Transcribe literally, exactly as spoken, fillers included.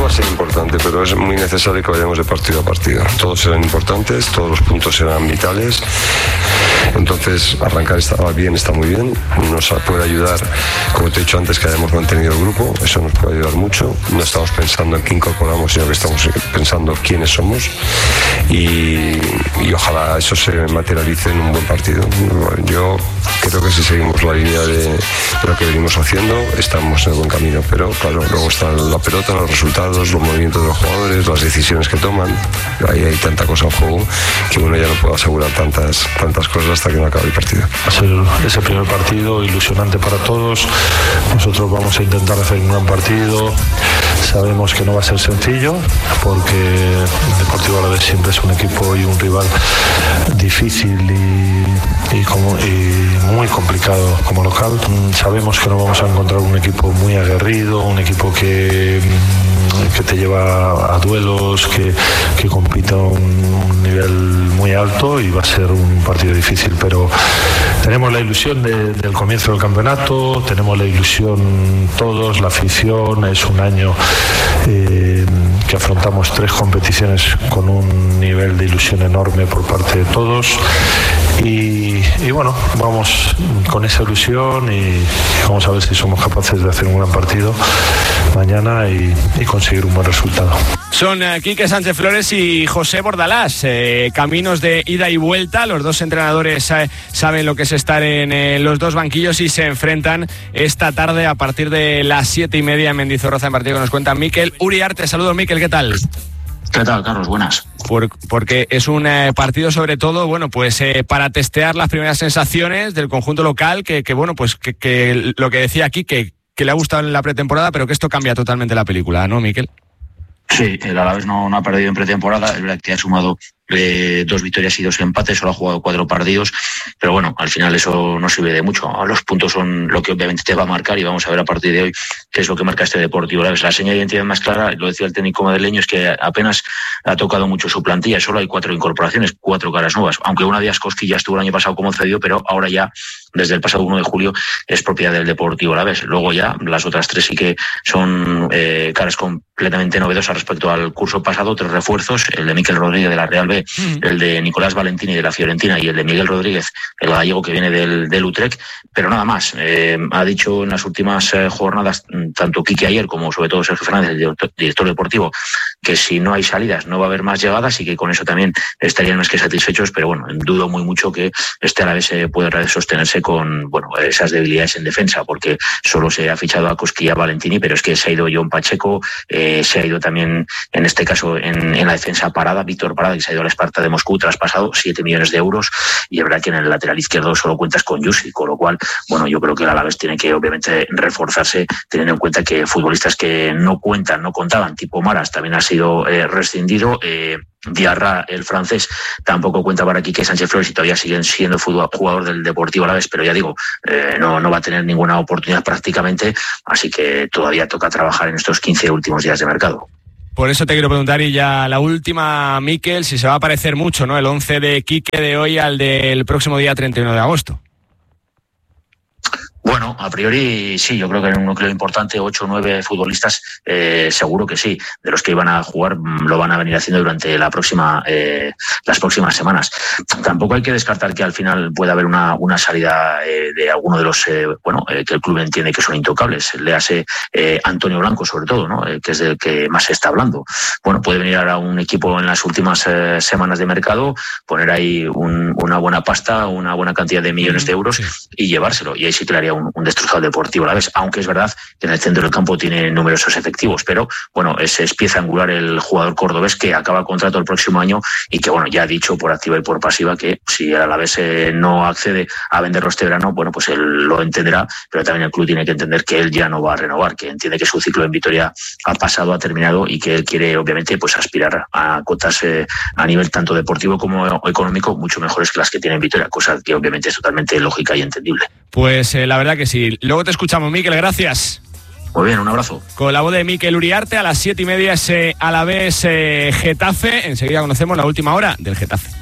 a ser importante, pero es muy necesario que vayamos de partido a partido. Todos serán importantes, todos los puntos serán vitales. Entonces, arrancar está bien, está muy bien. Nos puede ayudar, como te he dicho antes, que hayamos mantenido el grupo. Eso nos puede ayudar mucho. No estamos pensando en qué incorporamos, sino que estamos pensando quiénes somos. Y, y ojalá eso se materialice en un buen partido. Yo creo que si seguimos la línea de, de lo que venimos haciendo, estamos en el buen camino. Pero claro, luego está la pelota, los resultados, los movimientos de los jugadores, las decisiones que toman. Ahí hay tanta cosa en juego que uno ya no puede asegurar tantas, tantas cosas hasta que no acabe el partido. Va a ser ese primer partido ilusionante para todos. Nosotros vamos a intentar hacer un gran partido. Sabemos que no va a ser sencillo porque el Deportivo Alavés siempre es un equipo y un rival difícil y, y, como, y muy complicado como local. Sabemos que no vamos a encontrar un equipo muy aguerrido, un equipo que, que te lleva a duelos, que, que compita a un, un nivel muy alto, y va a ser un partido difícil, pero tenemos la ilusión de, del comienzo del campeonato, tenemos la ilusión todos, la afición. Es un año eh, que afrontamos tres competiciones con un nivel de ilusión enorme por parte de todos, y, y bueno, vamos con esa ilusión y vamos a ver si somos capaces de hacer un gran partido mañana y, y conseguir un buen resultado. Son eh, Quique Sánchez Flores y José Bordalás, eh, caminos de ida y vuelta. Los dos entrenadores eh, saben lo que es estar en eh, los dos banquillos y se enfrentan esta tarde a partir de las siete y media en Mendizorroza, en partido que nos cuenta Mikel Uriarte. Saludos, Mikel, ¿qué tal? ¿Qué tal, Carlos? Buenas. Por, porque es un eh, partido sobre todo, bueno, pues eh, para testear las primeras sensaciones del conjunto local, que, que bueno, pues que, que lo que decía aquí, que, que le ha gustado en la pretemporada, pero que esto cambia totalmente la película, ¿no, Mikel? Sí, el Alavés no, no ha perdido en pretemporada, es verdad que ha sumado eh, dos victorias y dos empates, solo ha jugado cuatro partidos, pero bueno, al final eso no sirve de mucho. Los puntos son lo que obviamente te va a marcar, y vamos a ver a partir de hoy qué es lo que marca este Deportivo Alavés. La señal de identidad más clara, lo decía el técnico madrileño, es que apenas ha tocado mucho su plantilla, solo hay cuatro incorporaciones, cuatro caras nuevas, aunque una de ellas Cosquilla estuvo el año pasado como cedido, pero ahora ya desde el pasado uno de julio es propiedad del Deportivo Alavés. Luego ya las otras tres sí que son eh, caras completamente novedosas respecto al curso pasado, tres refuerzos: el de Mikel Rodríguez de la Real B, mm. el de Nicolás Valentini de la Fiorentina y el de Miguel Rodríguez, el gallego que viene del, del Utrecht, pero nada más. Eh, ha dicho en las últimas eh, jornadas, tanto Quique ayer como sobre todo Sergio Fernández, el director, director deportivo, que si no hay salidas no va a haber más llegadas, y que con eso también estarían más que satisfechos, pero bueno, dudo muy mucho que este Alavés eh, pueda sostenerse con bueno esas debilidades en defensa, porque solo se ha fichado a Cosquilla Valentini, pero es que se ha ido John Pacheco, eh, se ha ido también en este caso en, en la defensa Parada, Víctor Parada, que se ha ido al Esparta de Moscú, traspasado siete millones de euros, y es verdad que en el lateral izquierdo solo cuentas con Yusi, con lo cual, bueno, yo creo que el Alavés tiene que obviamente reforzarse, teniendo en cuenta que futbolistas que no cuentan, no contaban, tipo Maras, también ha sido eh, rescindido, eh, Diarra, el francés, tampoco cuenta para Quique Sánchez Flores, y todavía siguen siendo jugador del Deportivo Alavés, pero ya digo, eh, no, no va a tener ninguna oportunidad prácticamente, así que todavía toca trabajar en estos quince últimos días de mercado. Por eso te quiero preguntar, y ya la última, Mikel, si se va a parecer mucho, ¿no?, el once de Quique de hoy al del próximo día treinta y uno de agosto. Bueno, a priori sí, yo creo que en un núcleo importante, ocho o nueve futbolistas, eh, seguro que sí, de los que iban a jugar lo van a venir haciendo durante la próxima, eh, las próximas semanas. Tampoco hay que descartar que al final pueda haber una, una salida eh, de alguno de los, eh, bueno, eh, que el club entiende que son intocables. Léase eh, Antonio Blanco, sobre todo, ¿no?, eh, que es del que más se está hablando. Bueno, puede venir ahora un equipo en las últimas eh, semanas de mercado, poner ahí un, una buena pasta, una buena cantidad de millones de euros, sí, y llevárselo, y ahí sí que le haría un, un destrozado Deportivo Alavés, aunque es verdad que en el centro del campo tiene numerosos efectivos, pero bueno, ese es pieza angular el jugador cordobés, que acaba contrato el próximo año, y que bueno, ya ha dicho por activa y por pasiva que si el Alavés eh, no accede a venderlo este verano, bueno, pues él lo entenderá, pero también el club tiene que entender que él ya no va a renovar, que entiende que su ciclo en Vitoria ha pasado, ha terminado, y que él quiere obviamente pues aspirar a cotas eh, a nivel tanto deportivo como económico mucho mejores que las que tiene en Vitoria, cosa que obviamente es totalmente lógica y entendible. Pues eh, la verdad que sí. Luego te escuchamos, Mikel, gracias. Muy bien, un abrazo. Con la voz de Mikel Uriarte, a las siete y media ese Alavés eh, Getafe. Enseguida conocemos la última hora del Getafe.